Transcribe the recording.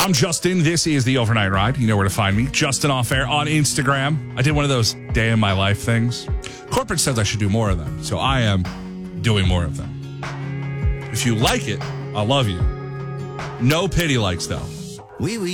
I'm Justin. This is the Overnight Ride. You know where to find me. Justin Off Air on Instagram. I did one of those day in my life things. Corporate says I should do more of them, so I am doing more of them. If you like it, I love you. No pity likes, though. Oui, oui.